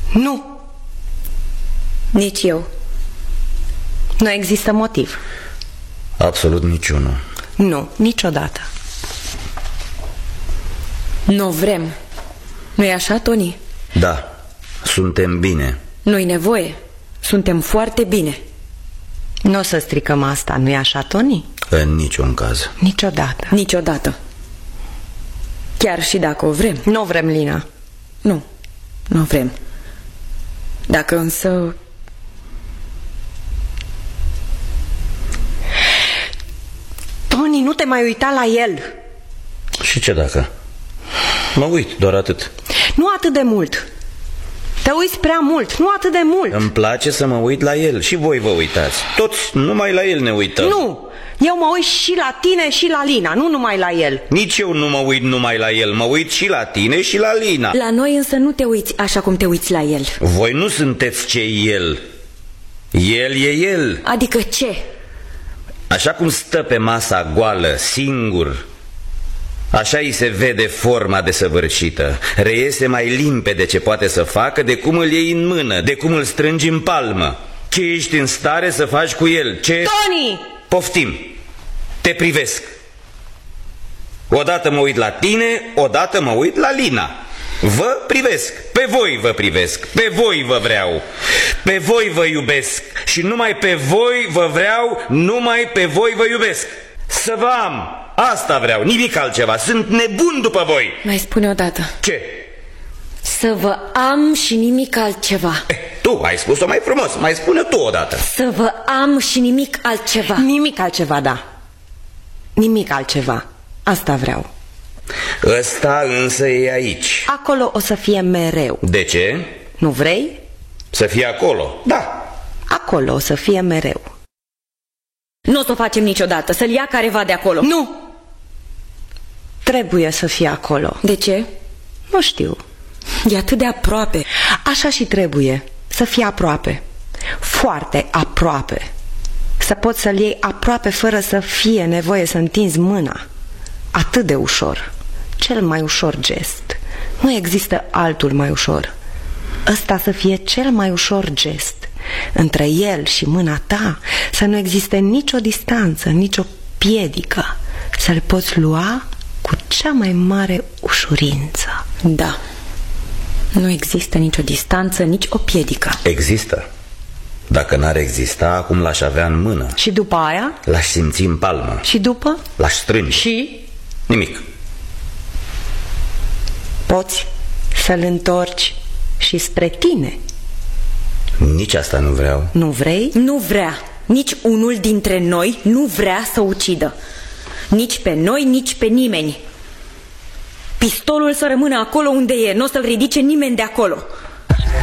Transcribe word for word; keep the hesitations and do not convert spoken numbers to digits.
Nu. Nici eu. Nu există motiv. Absolut niciunul. Nu, niciodată. Nu vrem. Nu-i așa, Tony? Da, suntem bine. Nu-i nevoie. Suntem foarte bine. Nu o să stricăm asta, nu-i așa, Tony? În niciun caz. Niciodată. Niciodată. Chiar și dacă o vrem. Nu vrem, Lina. Nu, nu vrem. Dacă însă... Tony, nu te mai uita la el. Și ce dacă? Mă uit, doar atât. Nu atât de mult. Te uiți prea mult, nu atât de mult. Îmi place să mă uit la el. Și voi vă uitați. Toți numai la el ne uităm. Nu, eu mă uit și la tine și la Lina, nu numai la el. Nici eu nu mă uit numai la el. Mă uit și la tine și la Lina. La noi însă nu te uiți așa cum te uiți la el. Voi nu sunteți ce el. El e el. Adică ce? Așa cum stă pe masa goală, singur, așa îi se vede forma desăvârșită. Reiese mai limpede ce poate să facă de cum îl iei în mână, de cum îl strângi în palmă. Ce ești în stare să faci cu el? Ce... Tony! Poftim, te privesc. Odată mă uit la tine, odată mă uit la Lina. Vă privesc, pe voi vă privesc, pe voi vă vreau, pe voi vă iubesc și numai pe voi vă vreau, numai pe voi vă iubesc. Să vă am, asta vreau, nimic altceva, sunt nebun după voi. Mai spune odată. Ce? Să vă am și nimic altceva. Eh, tu ai spus-o mai frumos, mai spune tu odată. Să vă am și nimic altceva. Nimic altceva, da. Nimic altceva, asta vreau. Ăsta însă e aici. Acolo o să fie mereu. De ce? Nu vrei? Să fie acolo, da. Acolo o să fie mereu. Nu o să o facem niciodată, să-l ia careva de acolo. Nu! Trebuie să fie acolo. De ce? Nu știu. E atât de aproape. Așa și trebuie, să fie aproape. Foarte aproape. Să poți să-l iei aproape fără să fie nevoie să întinzi mâna. Atât de ușor. Cel mai ușor gest. Nu există altul mai ușor. Ăsta să fie cel mai ușor gest. Între el și mâna ta să nu existe nicio distanță, nicio piedică. Să-l poți lua cu cea mai mare ușurință. Da. Nu există nicio distanță, nici o piedică. Există. Dacă n-ar exista, acum l-aș avea în mână. Și după aia? L-aș simți în palmă. Și după? L-aș strânge. Și? Nimic. Poți să-l întorci și spre tine. Nici asta nu vreau. Nu vrei? Nu vrea. Nici unul dintre noi nu vrea să ucidă. Nici pe noi, nici pe nimeni. Pistolul să rămână acolo unde e. Nu o să-l ridice nimeni de acolo.